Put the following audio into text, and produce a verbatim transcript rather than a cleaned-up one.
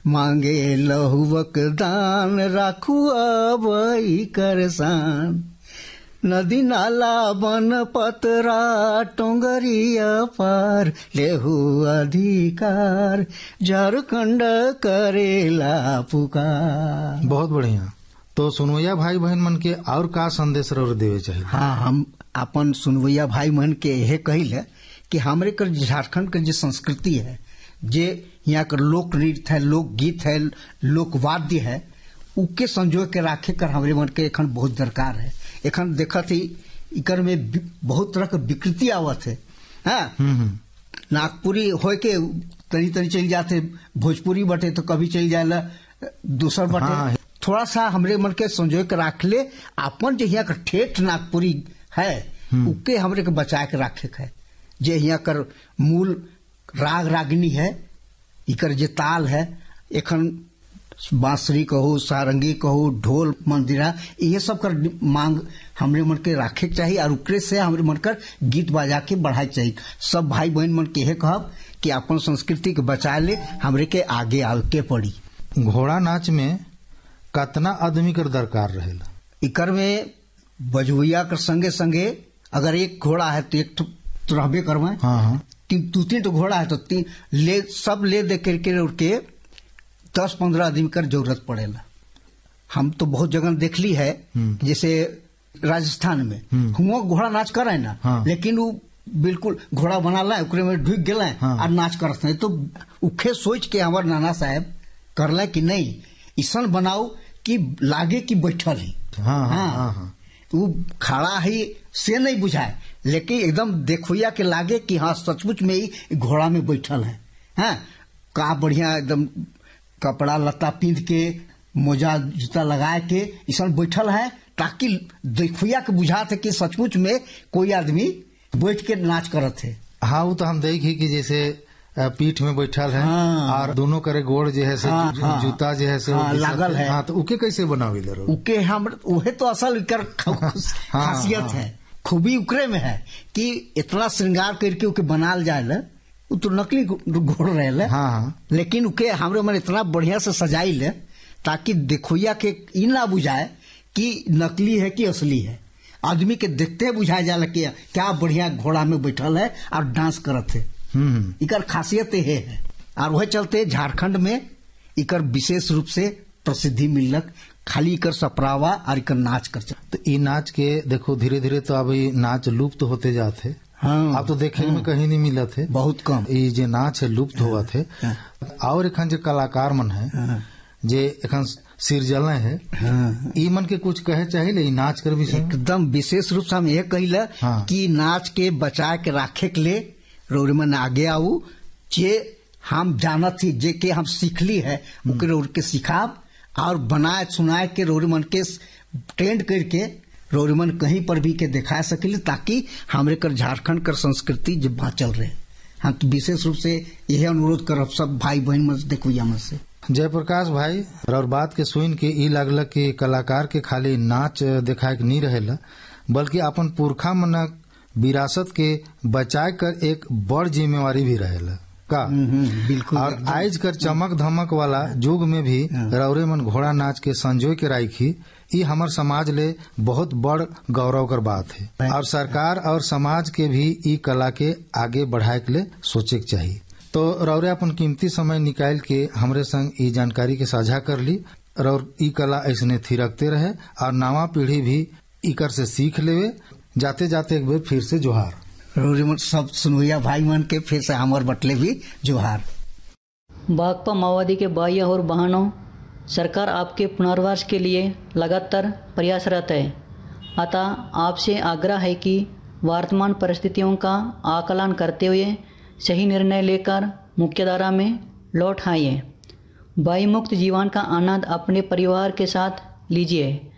मांगे लहुवक दान राखू अब इकर शान। नदी नाला वन पतरा टोंगरिया पार लेहू अधिकार झारखंड करेला पुकार। बहुत बढ़िया। तो सुनवैया भाई बहन मन के और का संदेश रह देवे चाहिए? हाँ, हम अपन सुनवैया भाई मन के यह कहिल कि हमरे कर झारखंड के जो संस्कृति है, जे यहाँ कर लोक नृत्य है, लोक गीत है, लोक वाद्य है, उके संजो के राखे कर हमरे मन के एखन बहुत दरकार है। एखन देखत ही इकर में बहुत तरह के विकृति आवत है। हाँ, नागपुरी होय के तनी तनी चल जाते, भोजपुरी बटे तो कभी चल जाएला दूसर बटे। हाँ, थोड़ा सा हमरे मन के संजो के राख ले। अपन जो यहाँ का ठेठ नागपुरी है उके हमरे के बचा के राखे है। जे यहाँ कर मूल राग रागिनी है, इकर जे ताल है, एखन बांसुरी कहो, सारंगी कहो, ढोल मंदिरा, ये सब कर मांग हमरे मन के राखे चाहिए और उकरे से हमरे मन कर गीत बजा के बढ़ाए चाहिए। सब भाई बहन मन के यह कहब कि अपन संस्कृति के बचा ले, हमरे के आगे आवे के पड़ी। घोड़ा नाच में कतना आदमी कर दरकार रहेला? इकर में बजवैया कर संगे संगे अगर एक घोड़ा है तो एक तो रहबे करवाए। हाँ हाँ, दो तीन तो घोड़ा है तो तीन ले सब ले दे करके उड़ के दस पंद्रह आदमी कर जरूरत पड़ेला। हम तो बहुत जगह देख ली है, जैसे राजस्थान में हुआ घोड़ा नाच कर है ना। हाँ। लेकिन वो बिल्कुल घोड़ा बना ला, उकरे में ढुक गए। हाँ। और नाच करते हैं तो उखे सोच के हमारे नाना साहब करला कि नहीं ऐसा बनाओ कि लागे कि बैठल ही। हाँ, हाँ, हाँ, हाँ। वो खड़ा ही से नहीं बुझाए, लेकिन एकदम देखुया के लागे कि हाँ सचमुच में ही घोड़ा में बैठल है। हाँ, का बढ़िया एकदम कपड़ा लत्ता पींध के मोजा जूता लगाए के ऐसा बैठल है, ताकि देखुया के बुझाते कि सचमुच में कोई आदमी बैठ के नाच करत है। हाँ, वो तो हम देखी कि जैसे पीठ में बैठल है। हाँ। और दोनों करे गोड़ जो है से हाँ, हाँ, जूता जो है से हाँ, लागल है। हाँ, तो उके कैसे बनावी ले रहो? उके हम उहे तो असल कर खासियत हाँ, है, खूबी उकरे में है कि इतना श्रृंगार करके उके बनाल जाए। वो तो नकली घोड़ रहे। हाँ, हाँ। लेकिन उके हमरे मन इतना बढ़िया से सजाई ले ताकि देखोया के ई ना बुझाए कि नकली है कि असली है। आदमी के देखते बुझाए जाला कि क्या बढ़िया घोड़ा में बैठल है और डांस करत है। इकर खासियत ये है। और वह चलते झारखंड में इकर विशेष रूप से प्रसिद्धि मिलक, खाली इकर सपरावा और इकर नाच कर। तो ये नाच के देखो धीरे धीरे तो अभी नाच लुप्त तो होते जाते। हाँ, अब तो देखे हाँ, में कहीं नहीं मिला थे, बहुत कम। ये जो नाच है लुप्त हाँ, हुआ थे। हाँ, और एखन जो कलाकार मन है हाँ, जे एखन सिरजल है हाँ, ई मन के कुछ कहे चाहिए नाच कर विषय? एकदम विशेष रूप से हम यह कहिला हाँ, कि नाच के बचा के राखे के लिए रोरे मन आगे आऊ। जे हम जानत थी, जे के हम सीखली है उके रोर के सिखाब और बनाए सुनाए के रोरे मन के ट्रेंड करके रोरे मन कहीं पर भी के दिखा सके, ताकि हमरे कर झारखंड कर संस्कृति जब बाँचल रहे। हम तो विशेष रूप से यह अनुरोध करब सब भाई बहन में देखो यहाँ से। जयप्रकाश भाई, और बात के सुन के ई लागल कि कलाकार के खाली नाच दिखाए के नहीं रहेला, बल्कि अपन पुरखा मनक विरासत के बचाए कर एक बड़ जिम्मेवारी भी रहेला का? बिल्कुल। और आज कर चमक धमक वाला युग में भी रौरे मन घोड़ा नाच के संजोए के राखी, ये हमार समाज ले बहुत बड़ गौरव कर बात है। और सरकार और समाज के भी ई कला के आगे बढ़ाए के लिए सोचे के चाहिए। तो रौरे अपन कीमती समय निकाल के हमरे संग ई जानकारी के साझा कर ली। और ई कला ऐसने थिरकते रहे और नवा पीढ़ी भी इकर से सीख लेवे। जाते जाते एक बार फिर से जोहार। सब सुनवैया भाई मन के फिर से हमार बटले भी जोहार। भाकपा माओवादी के भाइयों और बहनों, सरकार आपके पुनर्वास के लिए लगातार प्रयासरत है। अतः आपसे आग्रह है कि वर्तमान परिस्थितियों का आकलन करते हुए सही निर्णय लेकर मुख्यधारा में लौट आइए। भय मुक्त जीवन का आनंद अपने परिवार के साथ लीजिए।